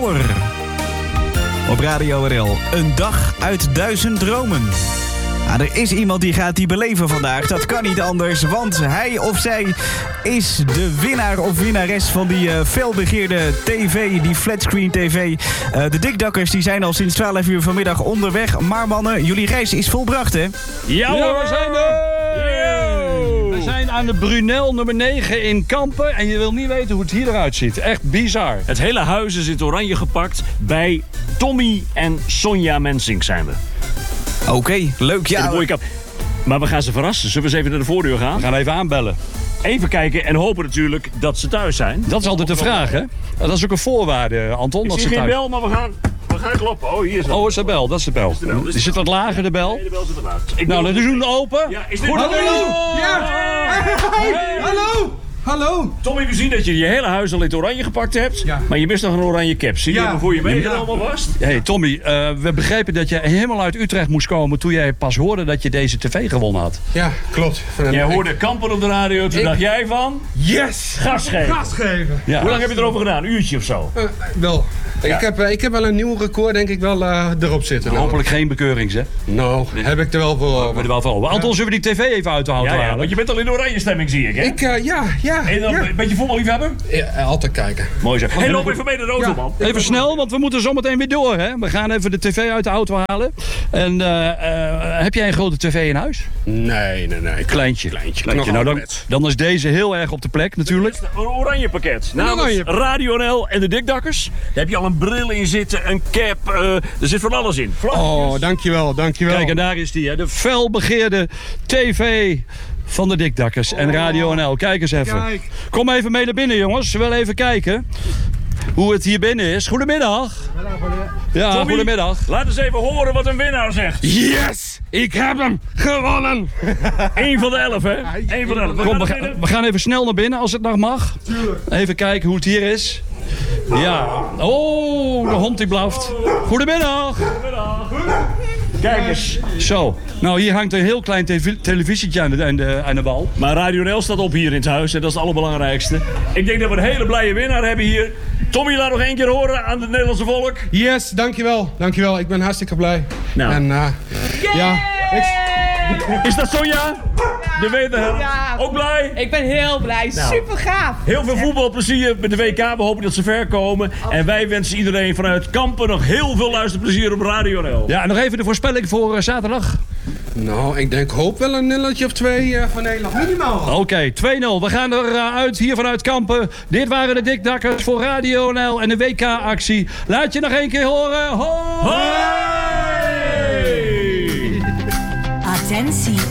Power. Op Radio RL. Een dag uit 1000 dromen. Er is iemand die gaat die beleven vandaag. Dat kan niet anders, want hij of zij is de winnaar of winnares van die felbegeerde tv, die flatscreen tv. De Dikdakkers die zijn al sinds 12 uur vanmiddag onderweg. Maar mannen, jullie reis is volbracht, hè? Ja, we zijn er! We zijn aan de Brunel nummer 9 in Kampen. En je wil niet weten hoe het hier eruit ziet. Echt bizar. Het hele huis is in het oranje gepakt. Bij Tommy en Sonja Mensink zijn we. Oké, leuk. Ja. Maar we gaan ze verrassen. Zullen we eens even naar de voordeur gaan? We gaan even aanbellen. Even kijken en hopen natuurlijk dat ze thuis zijn. Dat is altijd de vraag, hè? Dat is ook een voorwaarde, Anton. Ik zie geen bel, maar we gaan kloppen. Oh, hier is het. Oh, is de bel. Dat is de bel. Die zit wat lager, de bel. Nee, de bel zit ernaast. Nou, dan doen we open. Ja, is dit... Hallo! Ja! Hey. Hallo! Hallo! Tommy, we zien dat je hele huis al in het oranje gepakt hebt. Ja. Maar je mist nog een oranje cap. Zie je hem voor je meegenomen vast? Hey Tommy, we begrepen dat je helemaal uit Utrecht moest komen toen jij pas hoorde dat je deze tv gewonnen had. Ja, klopt. Jij hoorde Kampen op de radio, toen dacht jij van... Yes! Gas geven. Gas geven. Ja. Hoe lang heb je erover gedaan? Een uurtje of zo? Wel. Ja. Ik heb wel een nieuw record, denk ik, wel erop zitten. Hopelijk geen bekeurings, hè? Nou, heb ik er wel voor. Anton, zullen we die tv even uit de hand halen? Want je bent al in de oranje stemming, zie ik, hè? Ja. En dan een beetje voetballiefhebber? Ja, altijd kijken. Mooi zo. Hey, loop even mee naar de auto, man. Even snel, want we moeten zo meteen weer door, hè? We gaan even de tv uit de auto halen. En heb jij een grote tv in huis? Nee. Kleintje. Nou, dan is deze heel erg op de plek, natuurlijk. Een oranje pakket. Namens Radio NL en de Dikdakkers. Daar heb je al een bril in zitten, een cap. Er zit van alles in. Vlaggetjes. Oh, dankjewel. Kijk, en daar is die, hè? De felbegeerde tv van de Dikdakkers en Radio NL. Kijk eens even. Kijk. Kom even mee naar binnen, jongens. We willen even kijken hoe het hier binnen is. Goedemiddag. Ja, Tommy, goedemiddag. Laat eens even horen wat een winnaar zegt. Yes! Ik heb hem gewonnen! 1 van de 11, hè? 1 van de 11. Kom, we gaan even snel naar binnen als het nog mag. Tuurlijk. Even kijken hoe het hier is. Ja. Oh, de hond die blaft. Goedemiddag. Kijk eens. Zo. Nou, hier hangt een heel klein televisietje aan de wal. Maar Radio NL staat op hier in het huis en dat is het allerbelangrijkste. Ik denk dat we een hele blije winnaar hebben hier. Tommy, laat nog 1 keer horen aan het Nederlandse volk. Yes, dankjewel. Ik ben hartstikke blij. Nou. En Is dat Sonja? De wederhelft. Ja. Ook blij? Ik ben heel blij. Nou. Super gaaf. Heel veel voetbalplezier met de WK. We hopen dat ze ver komen. En wij wensen iedereen vanuit Kampen nog heel veel luisterplezier op Radio NL. Ja, en nog even de voorspelling voor zaterdag. Nou, ik hoop wel een nilletje of 2 van Nederland. Minimaal. Oké, 2-0. We gaan eruit hier vanuit Kampen. Dit waren de Dikdakkers voor Radio NL en de WK-actie. Laat je nog 1 keer horen. Hoi! Attentie,